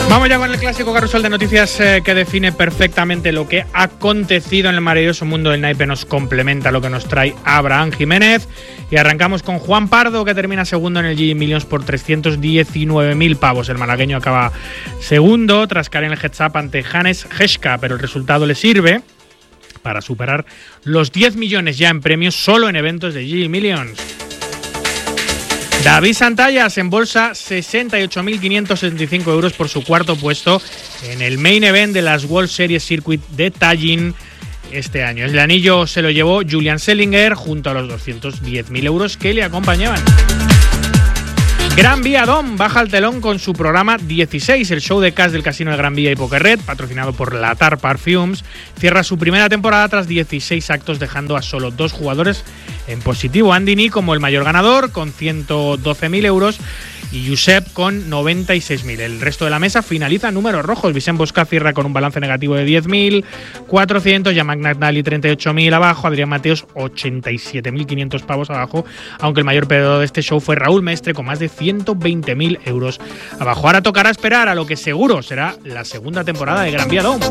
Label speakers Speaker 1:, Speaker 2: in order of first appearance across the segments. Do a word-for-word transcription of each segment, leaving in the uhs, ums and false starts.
Speaker 1: Vamos ya con el clásico carrusel de noticias eh, que define perfectamente lo que ha acontecido en el maravilloso mundo del naipe. Nos complementa lo que nos trae Abraham Jiménez. Y arrancamos con Juan Pardo, que termina segundo en el G Millions por trescientos diecinueve mil pavos. El malagueño acaba segundo tras caer en el heads up ante Hannes Heschka, pero el resultado le sirve para superar los diez millones ya en premios solo en eventos de G Millions. David Santalla se embolsa sesenta y ocho mil quinientos setenta y cinco euros por su cuarto puesto en el main event de las World Series Circuit de Tallinn este año. El anillo se lo llevó Julian Sellinger junto a los doscientos diez mil euros que le acompañaban. Gran Vía Dom baja el telón con su programa dieciséis, el show de cash del casino de Gran Vía y Poker Red, patrocinado por Latar Parfums, cierra su primera temporada tras dieciséis actos, dejando a solo dos jugadores en positivo. Andy Ni como el mayor ganador, con ciento doce mil euros, y Josep con noventa y seis mil. El resto de la mesa finaliza en números rojos. Vicent Bosca cierra con un balance negativo de diez mil cuatrocientos, Jean-Marc Nagdali treinta y ocho mil abajo, Adrián Mateos ochenta y siete mil quinientos pavos abajo, aunque el mayor perdedor de este show fue Raúl Mestre con más de ciento veinte mil euros abajo. Ahora tocará esperar a lo que seguro será la segunda temporada de Gran Vía Dom.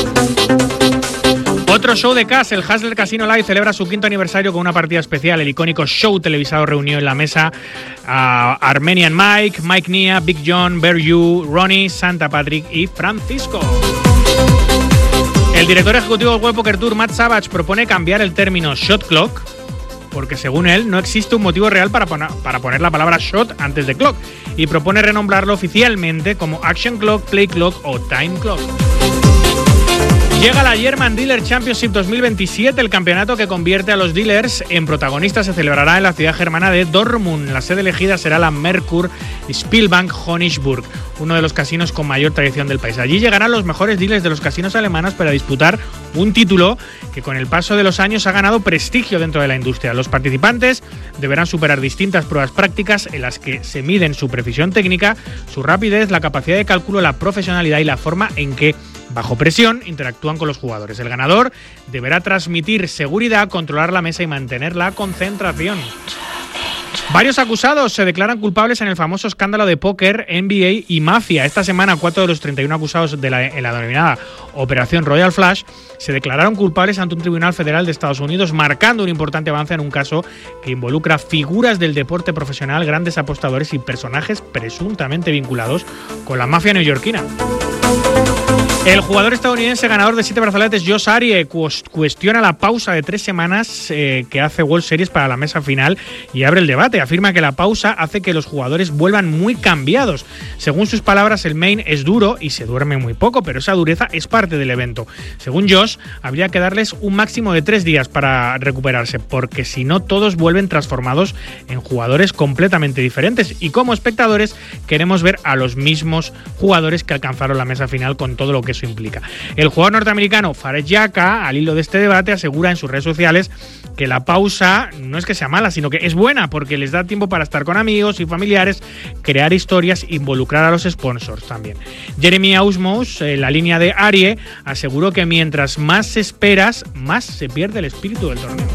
Speaker 1: Otro show de cash, el Hustler Casino Live celebra su quinto aniversario con una partida especial. El icónico show televisado reunió en la mesa a Armenian Mike, Mike Nia, Big John, Bear You, Ronnie, Santa Patrick y Francisco. El director ejecutivo del World Poker Tour, Matt Savage, propone cambiar el término shot clock porque, según él, no existe un motivo real para poner, para poner la palabra shot antes de clock, y propone renombrarlo oficialmente como action clock, play clock o time clock. Llega la German Dealer Championship dos mil veintisiete, el campeonato que convierte a los dealers en protagonistas. Se celebrará en la ciudad germana de Dortmund. La sede elegida será la Merkur Spielbank Honigburg, uno de los casinos con mayor tradición del país. Allí llegarán los mejores dealers de los casinos alemanes para disputar un título que con el paso de los años ha ganado prestigio dentro de la industria. Los participantes deberán superar distintas pruebas prácticas en las que se miden su precisión técnica, su rapidez, la capacidad de cálculo, la profesionalidad y la forma en que, bajo presión, interactúan con los jugadores. El ganador deberá transmitir seguridad, controlar la mesa y mantener la concentración. Varios acusados se declaran culpables en el famoso escándalo de póker, N B A y mafia. Esta semana, cuatro de los treinta y uno acusados de la, en la denominada Operación Royal Flush se declararon culpables ante un tribunal federal de Estados Unidos, marcando un importante avance en un caso que involucra figuras del deporte profesional, grandes apostadores y personajes presuntamente vinculados con la mafia neoyorquina. El jugador estadounidense ganador de siete brazaletes, Josh Arie, cuestiona la pausa de tres semanas eh, que hace World Series para la mesa final y abre el debate. Afirma que la pausa hace que los jugadores vuelvan muy cambiados. Según sus palabras, el main es duro y se duerme muy poco, pero esa dureza es parte del evento. Según Josh, habría que darles un máximo de tres días para recuperarse, porque si no, todos vuelven transformados en jugadores completamente diferentes. Y como espectadores, queremos ver a los mismos jugadores que alcanzaron la mesa final con todo lo que eso implica. El jugador norteamericano Farid Yaka, al hilo de este debate, asegura en sus redes sociales que la pausa no es que sea mala, sino que es buena porque les da tiempo para estar con amigos y familiares, crear historias, involucrar a los sponsors también. Jeremy Ausmus, en la línea de Arie, aseguró que mientras más esperas, más se pierde el espíritu del torneo.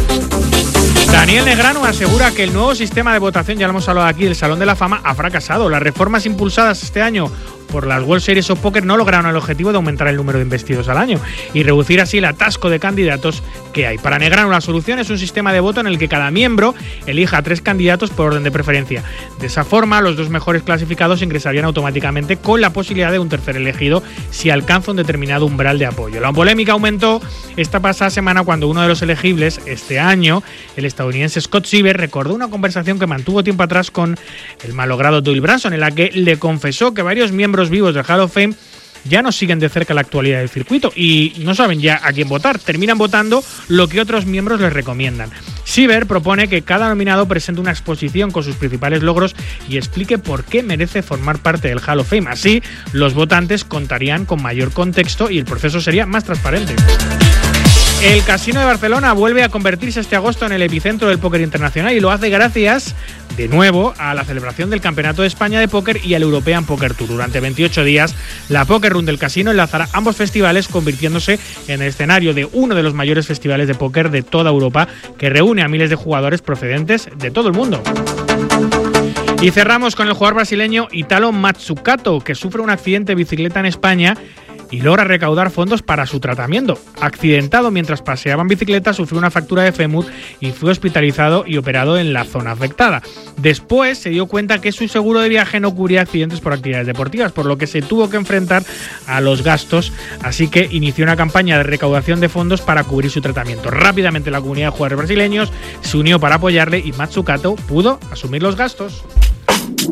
Speaker 1: Daniel Negreanu asegura que el nuevo sistema de votación, ya lo hemos hablado aquí, del Salón de la Fama, ha fracasado. Las reformas impulsadas este año por las World Series of Poker no lograron el objetivo de aumentar el número de investidos al año y reducir así el atasco de candidatos que hay. Para Negreanu, la solución es un sistema de voto en el que cada miembro elija a tres candidatos por orden de preferencia. De esa forma, los dos mejores clasificados ingresarían automáticamente, con la posibilidad de un tercer elegido si alcanza un determinado umbral de apoyo. La polémica aumentó esta pasada semana cuando uno de los elegibles este año, el estadounidense Scott Sieber, recordó una conversación que mantuvo tiempo atrás con el malogrado Doyle Branson, en la que le confesó que varios miembros vivos del Hall of Fame ya no siguen de cerca la actualidad del circuito y no saben ya a quién votar. Terminan votando lo que otros miembros les recomiendan. Sieber propone que cada nominado presente una exposición con sus principales logros y explique por qué merece formar parte del Hall of Fame. Así, los votantes contarían con mayor contexto y el proceso sería más transparente. El Casino de Barcelona vuelve a convertirse este agosto en el epicentro del póker internacional y lo hace gracias, de nuevo, a la celebración del Campeonato de España de Póker y al European Poker Tour. Durante veintiocho días, la Poker Room del casino enlazará ambos festivales, convirtiéndose en el escenario de uno de los mayores festivales de póker de toda Europa, que reúne a miles de jugadores procedentes de todo el mundo. Y cerramos con el jugador brasileño Italo Matsukato, que sufre un accidente de bicicleta en España y logra recaudar fondos para su tratamiento. Accidentado mientras paseaba en bicicleta, sufrió una fractura de fémur y fue hospitalizado y operado en la zona afectada. Después se dio cuenta que su seguro de viaje no cubría accidentes por actividades deportivas, por lo que se tuvo que enfrentar a los gastos, así que inició una campaña de recaudación de fondos para cubrir su tratamiento. Rápidamente la comunidad de jugadores brasileños se unió para apoyarle y Matsukato pudo asumir los gastos.